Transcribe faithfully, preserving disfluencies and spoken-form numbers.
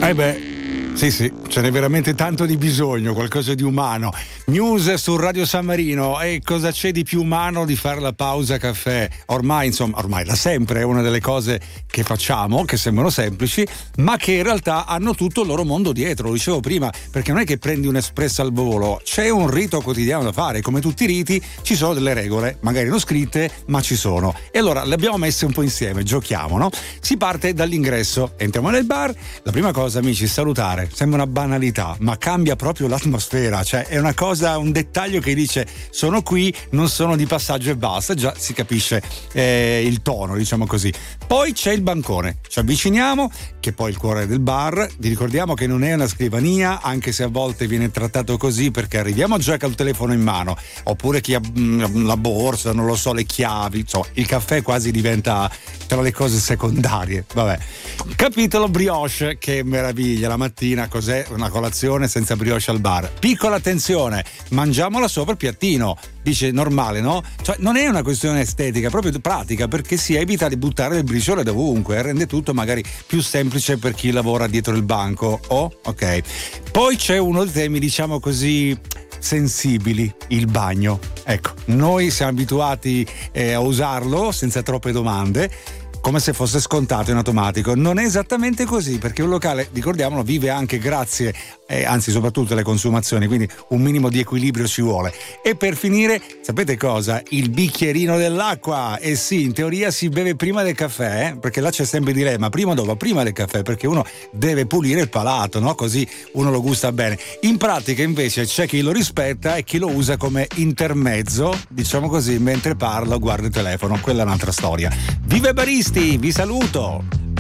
Eh beh, sì sì, ce n'è veramente tanto di bisogno, qualcosa di umano. News su Radio San Marino. E cosa c'è di più umano di fare la pausa caffè? Ormai, insomma, ormai da sempre è una delle cose che facciamo, che sembrano semplici, ma che in realtà hanno tutto il loro mondo dietro. Lo dicevo prima, perché non è che prendi un espresso al volo, c'è un rito quotidiano da fare. Come tutti i riti ci sono delle regole, magari non scritte, ma ci sono. E allora le abbiamo messe un po' insieme, giochiamo, no? Si parte dall'ingresso, entriamo nel bar. La prima cosa, amici, salutare. Sembra una banalità, ma cambia proprio l'atmosfera. Cioè è una cosa, un dettaglio che dice: sono qui, non sono di passaggio e basta. Già si capisce eh, il tono, diciamo così. Poi c'è il bancone, ci avviciniamo, che poi è il cuore del bar. Vi ricordiamo che non è una scrivania, anche se a volte viene trattato così, perché arriviamo già col telefono in mano, oppure chi ha mh, la borsa, non lo so, le chiavi, insomma, il caffè quasi diventa tra le cose secondarie. Vabbè. Capitolo brioche, che meraviglia, la mattina cos'è una colazione senza brioche al bar? Piccola attenzione, mangiamola sopra il piattino. Dice normale, no? Cioè non è una questione estetica, è proprio pratica, perché si evita di buttare le briciole dovunque e rende tutto magari più semplice per chi lavora dietro il banco. Oh, ok. Poi c'è uno dei temi, diciamo così, sensibili, il bagno. Ecco, noi siamo abituati eh, a usarlo senza troppe domande, come se fosse scontato in automatico. Non è esattamente così, perché un locale, ricordiamolo, vive anche grazie, eh, anzi soprattutto alle consumazioni, quindi un minimo di equilibrio ci vuole. E per finire, sapete cosa? Il bicchierino dell'acqua. E eh sì, in teoria si beve prima del caffè, eh? Perché là c'è sempre il dilemma, prima o dopo? Prima del caffè, perché uno deve pulire il palato, no? Così uno lo gusta bene. In pratica invece c'è chi lo rispetta e chi lo usa come intermezzo, diciamo così, mentre parla o guarda il telefono. Quella è un'altra storia. Viva i baristi, vi saluto!